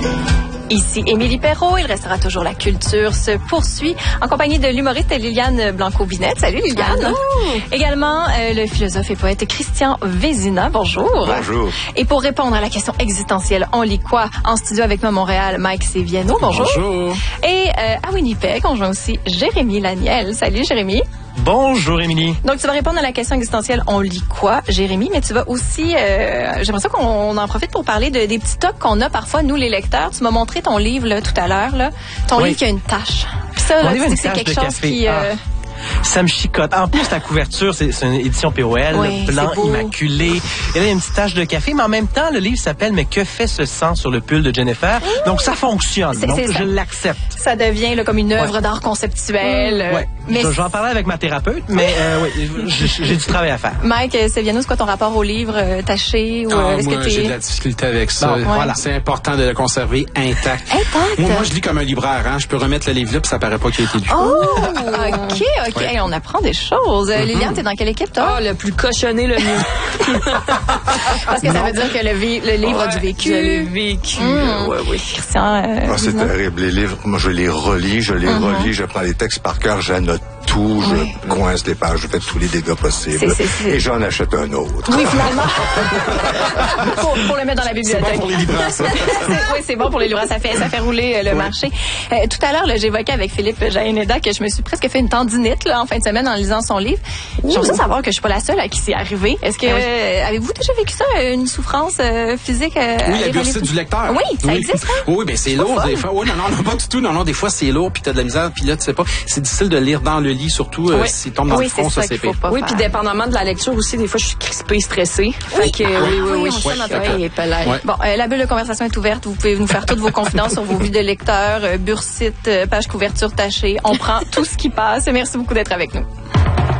Ici Émilie Perrault, il restera toujours la culture se poursuit en compagnie de l'humoriste Liliane Blanco-Binette. Salut Liliane. Allô. Également le philosophe et poète Christian Vézina. Bonjour. Bonjour. Et pour répondre à la question existentielle, on lit quoi? En studio avec moi Montréal, Mike Séviano. Bonjour. Bonjour. Et à Winnipeg, on joint aussi Jérémy Laniel. Salut Jérémy. Bonjour, Émilie. Donc, tu vas répondre à la question existentielle, on lit quoi, Jérémy? Mais tu vas aussi, j'aimerais ça qu'on en profite pour parler des petits tocs qu'on a parfois, nous, les lecteurs. Tu m'as montré ton livre, là, tout à l'heure, là. Ton livre qui a une tache. Puis ça, là, c'est quelque chose qui... Ça me chicote. En plus, la couverture, c'est une édition POL, oui, blanc, immaculé. Et là, il y a une petite tache de café, mais en même temps, le livre s'appelle « Mais que fait ce sang sur le pull de Jennifer? » Donc, ça fonctionne. Donc, je l'accepte. Ça devient là, comme une œuvre d'art conceptuel. Ouais. Mais je vais en parler avec ma thérapeute, mais oui, j'ai du travail à faire. Mike Séviano, c'est quoi ton rapport au livre taché? Ou, moi, j'ai de la difficulté avec ça. Bon, voilà. C'est important de le conserver intact. Moi, je lis comme un libraire. Hein? Je peux remettre le livre là, puis ça paraît pas qu'il a été lu. Oh, OK. Ouais. Hey, on apprend des choses. Liliane, t'es dans quelle équipe, toi? Le plus cochonné, le mieux. Parce que ça veut dire que le livre a du vécu. Je l'ai vécu. Oui. Christian, c'est terrible. Les livres, moi, je les relis, je prends les textes par cœur, j'annote tout, je coince les pages, je fais tous les dégâts possibles. Et j'en achète un autre. Oui, finalement. pour le mettre dans la bibliothèque. C'est bon pour les libraires, ça. Oui, c'est bon pour les libraires. Ça fait rouler le marché. Tout à l'heure, j'évoquais avec Philippe Jaénéda que je me suis presque fait une tendinite là, en fin de semaine en lisant son livre. J'aimerais ça savoir que je suis pas la seule à qui c'est arrivé. Est-ce que avez-vous déjà vécu ça, une souffrance physique? Oui, la bursite du lecteur. Oui, ça existe. Hein? Oui, ben c'est lourd des fois. Oui, non, pas du tout. Non, des fois c'est lourd, puis t'as de la misère, puis là tu sais pas. C'est difficile de lire dans le lit, surtout s'il tombe dans le fond, ça c'est pire. Oui, puis dépendamment de la lecture aussi, des fois je suis crispée, stressée. Fait que Bon, la bulle de conversation est ouverte. Vous pouvez nous faire toutes vos confidences sur vos vies de lecteur, bursite, page couverture tachée. On prend tout ce qui passe. Merci beaucoup d'être avec nous.